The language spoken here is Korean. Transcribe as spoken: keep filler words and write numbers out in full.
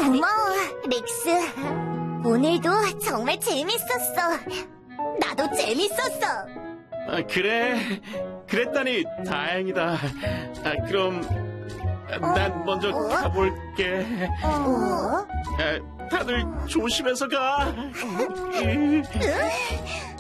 고마워, 릭스. 오늘도 정말 재밌었어. 나도 재밌었어. 아, 그래. 그랬다니 다행이다. 아, 그럼 난 먼저 어? 가볼게. 어? 아, 다들 조심해서 가.